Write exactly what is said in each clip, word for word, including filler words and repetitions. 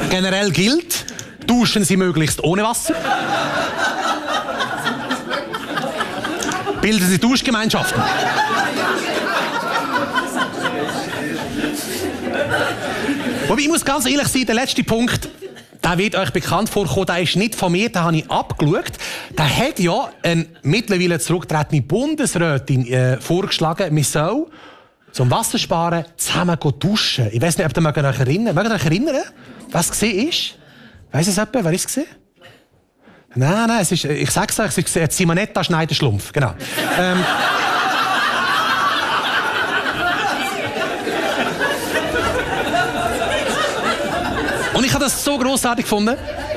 Generell gilt, duschen Sie möglichst ohne Wasser. Bilden Sie Duschgemeinschaften. Wobei, ich muss ganz ehrlich sein, der letzte Punkt, der wird euch bekannt vorkommen, der ist nicht von mir, den habe ich abgeschaut. Der hat ja eine mittlerweile zurückgetretene Bundesrätin äh, vorgeschlagen, man soll zum Wassersparen zusammen duschen. Ich weiß nicht, ob ihr euch erinnern mögt. Mögt ihr euch erinnern, was gesehen ist? Weiss es jemand? Wer ist es gesehen? Nein, nein, es ist, ich sag's euch, es ist Simonetta Schneider-Schlumpf. Genau. ähm, Und ich habe das so grossartig gefunden.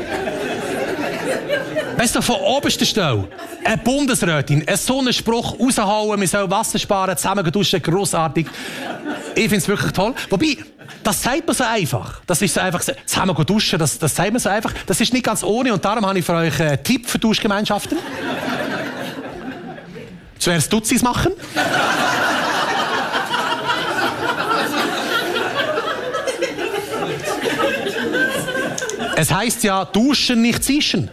Weißt du, von oberster Stelle, eine Bundesrätin, so einen Spruch raushauen, wir sollen Wasser sparen, zusammen duschen, grossartig. Ich finde es wirklich toll. Wobei, das sagt man so einfach. Das ist so einfach, zusammen duschen, das, das sagt man so einfach. Das ist nicht ganz ohne und darum habe ich für euch einen Tipp für Duschgemeinschaften. Zuerst Dutzis machen. Es heisst ja, duschen, nicht zischen.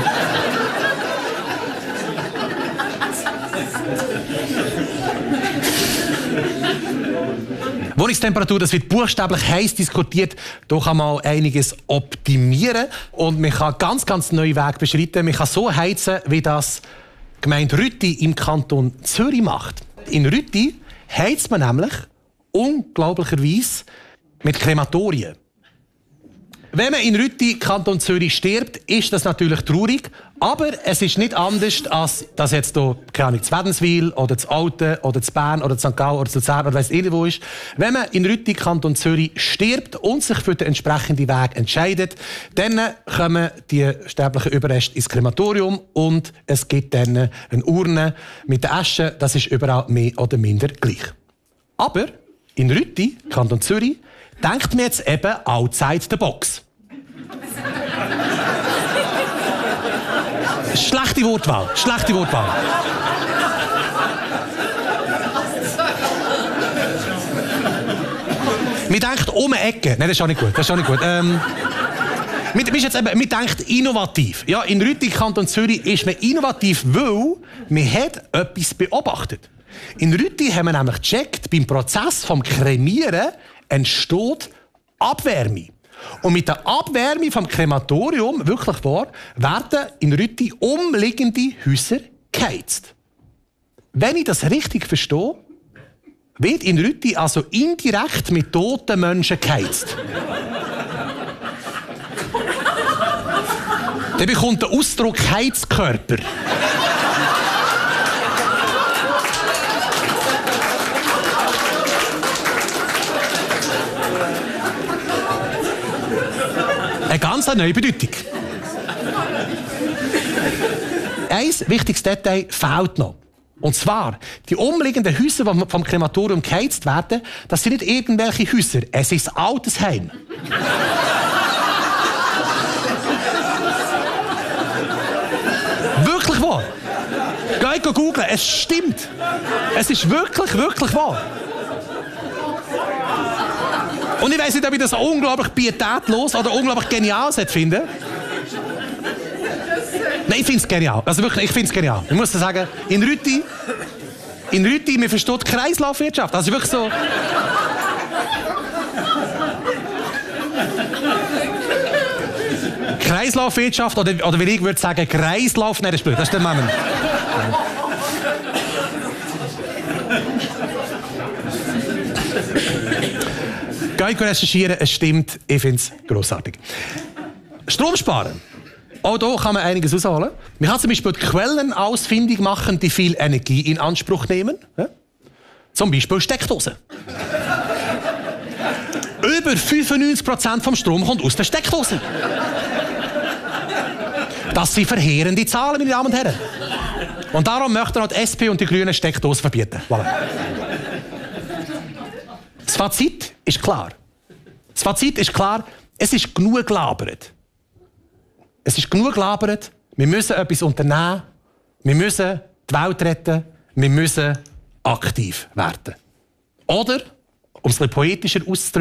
Wohnungstemperatur, das wird buchstäblich heiß diskutiert. Da kann man einiges optimieren. Und man kann ganz, ganz neue Wege beschreiten. Man kann so heizen, wie das die Gemeinde Rütti im Kanton Zürich macht. In Rütti heizt man nämlich unglaublicherweise mit Krematorien. Wenn man in Rütti, Kanton Zürich, stirbt, ist das natürlich traurig. Aber es ist nicht anders, als dass jetzt hier, keine Ahnung, zu Wädenswil oder zu Alten oder zu Bern oder zu Sankt Gallen oder zu Luzern oder weiss irgendwo ist. Wenn man in Rütti, Kanton Zürich, stirbt und sich für den entsprechenden Weg entscheidet, dann kommen die sterblichen Überreste ins Krematorium und es gibt dann eine Urne mit der Asche. Das ist überall mehr oder minder gleich. Aber in Rütti, Kanton Zürich, denkt mir jetzt eben outside the box. Schlechte Wortwahl, schlechte Wortwahl. Man denkt um eine Ecke. Nein, das ist auch nicht gut. Das ist auch nicht gut. Ähm, man, man, jetzt eben, man denkt innovativ. Ja, in Rütti, Kanton Zürich, ist man innovativ, weil man hat etwas beobachtet. In Rütti haben wir nämlich gecheckt, beim Prozess vom Kremieren entsteht Abwärme. Und mit der Abwärme vom Krematorium, wirklich wahr, werden in Rütti umliegende Häuser geheizt. Wenn ich das richtig verstehe, wird in Rütti also indirekt mit toten Menschen geheizt. Dann bekommt der Ausdruck Heizkörper. Eine ganz neue Bedeutung. Ein wichtiges Detail fehlt noch. Und zwar, die umliegenden Häuser, die vom Krematorium geheizt werden, das sind nicht irgendwelche Häuser, es ist ein Altersheim. Wirklich wahr. Geht googeln, es stimmt. Es ist wirklich, wirklich wahr. Und ich weiss nicht, ob ich das unglaublich pietätlos oder unglaublich genial finde. Nein, ich finde es genial. Also wirklich, ich finde es genial. Ich muss sagen, in Rütti, in Rütti, man versteht Kreislaufwirtschaft. Also wirklich so... Kreislaufwirtschaft, oder, oder wie ich würde sagen, Kreislauf... Nein, das ist blöd, das ist der Mann. Geht recherchieren, es stimmt, ich finde es grossartig. Strom sparen. Auch hier kann man einiges rausholen. Man kann zum Beispiel die Quellen ausfindig machen, die viel Energie in Anspruch nehmen. Ja? Zum Beispiel Steckdosen. Über fünfundneunzig Prozent vom Strom kommt aus den Steckdosen. Das sind verheerende Zahlen, meine Damen und Herren. Und darum möchten auch die S P und die Grünen Steckdosen verbieten. Voilà. Das Fazit ist klar. Das Fazit ist klar, es ist genug gelabert. Es ist genug gelabert, wir müssen etwas unternehmen, wir müssen die Welt retten, wir müssen aktiv werden. Oder, um es ein bisschen poetischer auszudrücken,